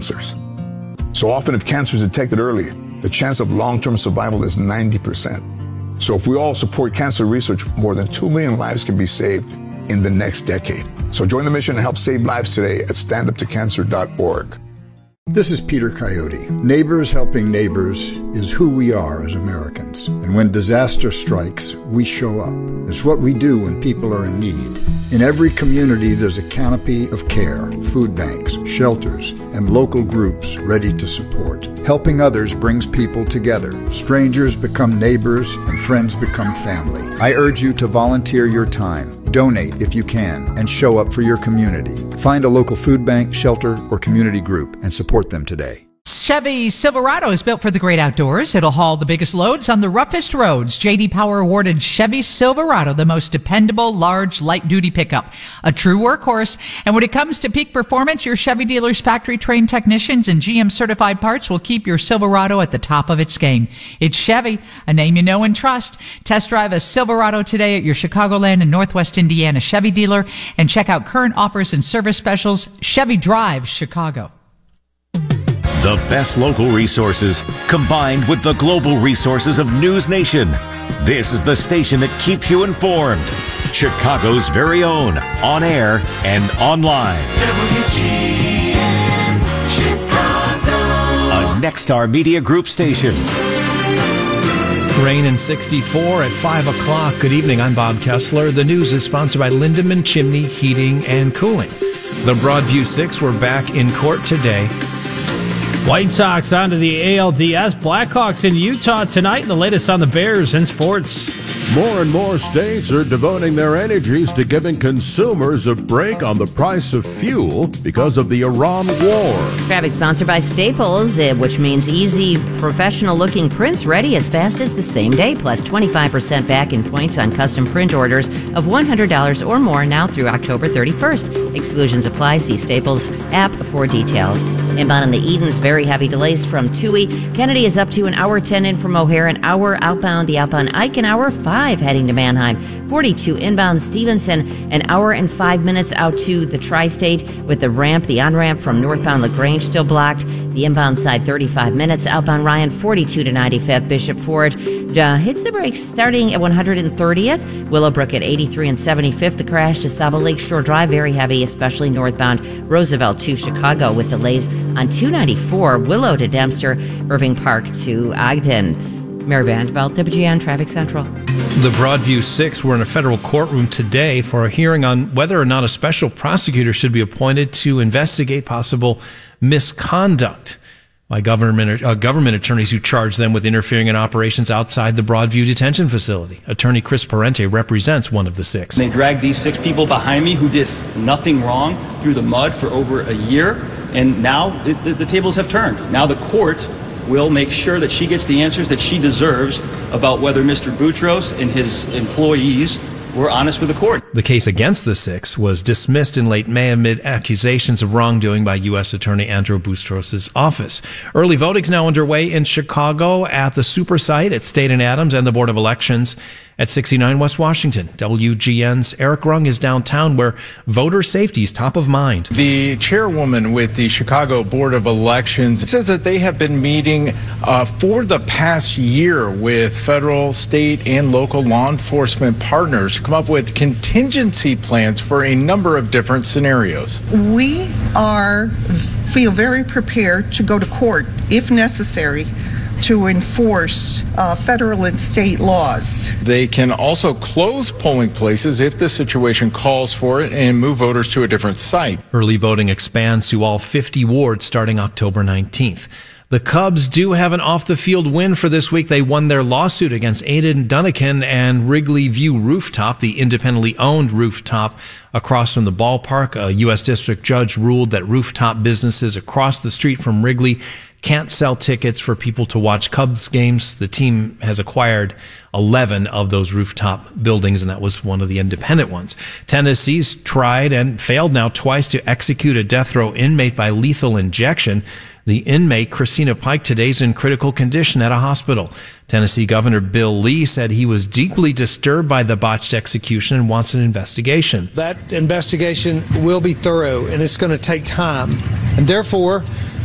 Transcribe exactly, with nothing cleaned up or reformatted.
cancers. So often if cancer is detected early, the chance of long-term survival is ninety percent. So if we all support cancer research, more than two million lives can be saved in the next decade. So join the mission and help save lives today at stand up to cancer dot org. This is Peter Coyote. Neighbors helping neighbors is who we are as Americans. And when disaster strikes, we show up. It's what we do when people are in need. In every community, there's a canopy of care, food banks, shelters, and local groups ready to support. Helping others brings people together. Strangers become neighbors, and friends become family. I urge you to volunteer your time. Donate if you can, and show up for your community. Find a local food bank, shelter, or community group and support them today. Chevy Silverado is built for the great outdoors. It'll haul the biggest loads on the roughest roads. J D Power awarded Chevy Silverado the most dependable, large, light-duty pickup. A true workhorse. And when it comes to peak performance, your Chevy dealer's factory-trained technicians and G M-certified parts will keep your Silverado at the top of its game. It's Chevy, a name you know and trust. Test drive a Silverado today at your Chicagoland and Northwest Indiana Chevy dealer and check out current offers and service specials. Chevy Drive Chicago. The best local resources combined with the global resources of News Nation. This is the station that keeps you informed. Chicago's very own, on air and online. W G N Chicago. A Nexstar Media Group station. Rain and sixty-four at five o'clock. Good evening, I'm Bob Kessler. The news is sponsored by Lindemann Chimney Heating and Cooling. The Broadview Six were back in court today. White Sox on to the A L D S. Blackhawks in Utah tonight. And the latest on the Bears in sports. More and more states are devoting their energies to giving consumers a break on the price of fuel because of the Iran war. Traffic sponsored by Staples, which means easy, professional-looking prints ready as fast as the same day, plus twenty-five percent back in points on custom print orders of one hundred dollars or more now through October thirty-first. Exclusions apply. See Staples app for details. Inbound on the Edens, very heavy delays from Toohey. Kennedy is up to an hour ten in from O'Hare, an hour outbound. The outbound Ike, an hour five heading to Manheim. forty-two inbound Stevenson, an hour and five minutes out to the Tri-State with the ramp, the on-ramp from northbound LaGrange still blocked. The inbound side thirty-five minutes. Outbound Ryan forty-two to ninety-fifth. Bishop Ford uh, hits the brakes starting at one hundred thirtieth. Willowbrook at eighty-three and seventy-fifth. The crash to Saba Lakeshore Drive, very heavy, especially northbound Roosevelt to Chicago with delays on two ninety-four. Willow to Dempster. Irving Park to Ogden. Mary Vanderbilt, W G N Traffic Central. The Broadview Six were in a federal courtroom today for a hearing on whether or not a special prosecutor should be appointed to investigate possible misconduct by government uh, government attorneys who charge them with interfering in operations outside the Broadview detention facility. Attorney Chris Parente represents one of the six. They dragged these six people behind me who did nothing wrong through the mud for over a year, and now it, the, the tables have turned. Now the court will make sure that she gets the answers that she deserves about whether Mister Boutros and his employees were honest with the court. The case against the six was dismissed in late May amid accusations of wrongdoing by U S Attorney Andrew Boutros' office. Early voting is now underway in Chicago at the Super Site at State and Adams and the Board of Elections at sixty-nine West Washington. W G N's Eric Rung is downtown where voter safety is top of mind. The chairwoman with the Chicago Board of Elections says that they have been meeting uh, for the past year with federal, state, and local law enforcement partners to come up with contingency plans for a number of different scenarios. We are feel very prepared to go to court if necessary to enforce uh, federal and state laws. They can also close polling places if the situation calls for it and move voters to a different site. Early voting expands to all fifty wards starting October nineteenth. The Cubs do have an off-the-field win for this week. They won their lawsuit against Aiden Dunnican and Wrigley View Rooftop, the independently owned rooftop across from the ballpark. A U S district judge ruled that rooftop businesses across the street from Wrigley can't sell tickets for people to watch Cubs games. The team has acquired eleven of those rooftop buildings, and that was one of the independent ones. Tennessee's tried and failed now twice to execute a death row inmate by lethal injection. The inmate, Christina Pike, today is in critical condition at a hospital. Tennessee Governor Bill Lee said he was deeply disturbed by the botched execution and wants an investigation. That investigation will be thorough, and it's going to take time. And therefore,